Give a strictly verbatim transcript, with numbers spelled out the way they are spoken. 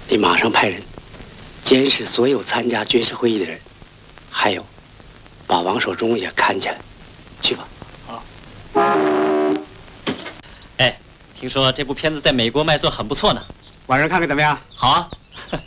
你马上派人监视所有参加军事会议的人，还有把王守忠也看起来。去吧。 好。 哎，听说这部片子在美国卖座很不错呢。 晚上看看怎么样？ 好啊。